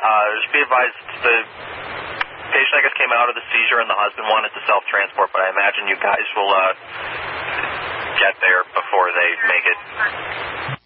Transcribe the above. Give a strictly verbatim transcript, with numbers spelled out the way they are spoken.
Uh, just be advised, the patient, I guess, came out of the seizure and the husband wanted to self-transport, but I imagine you guys will uh, get there before they make it.